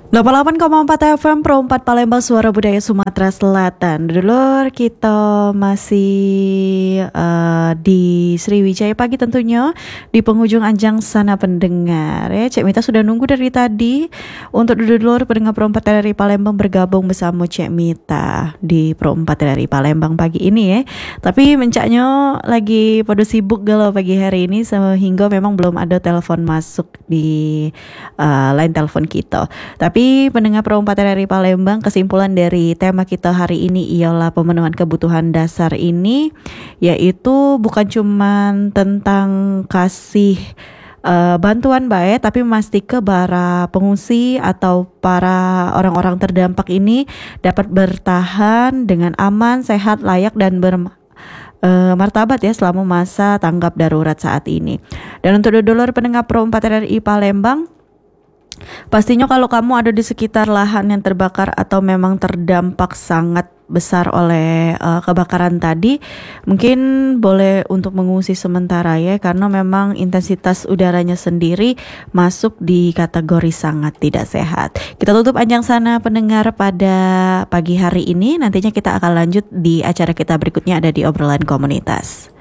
88,4 FM Pro 4 Palembang Suara Budaya Sumatera Selatan. Dulur kita masih di Sriwijaya pagi tentunya di penghujung anjang sana pendengar ya. Cek Mita sudah nunggu dari tadi untuk dulur pendengar Pro 4 dari Palembang bergabung bersama Cek Mita di Pro 4 dari Palembang pagi ini ya. Tapi mencaknya lagi pada sibuk galau pagi hari ini sehingga memang belum ada telepon masuk di line telepon kita. Tapi pendengar Pro 4 dari Palembang, kesimpulan dari tema kita hari ini ialah pemenuhan kebutuhan dasar ini, yaitu bukan cuman tentang kasih bantuan baik, tapi memastikan para pengungsi atau para orang-orang terdampak ini dapat bertahan dengan aman, sehat, layak dan martabat ya selama masa tanggap darurat saat ini. Dan untuk dulur pendengar Pro 4 RRI Palembang, pastinya kalau kamu ada di sekitar lahan yang terbakar atau memang terdampak sangat besar oleh kebakaran tadi, mungkin boleh untuk mengungsi sementara ya, karena memang intensitas udaranya sendiri masuk di kategori sangat tidak sehat. Kita tutup anjang sana pendengar pada pagi hari ini, nantinya kita akan lanjut di acara kita berikutnya ada di obrolan komunitas.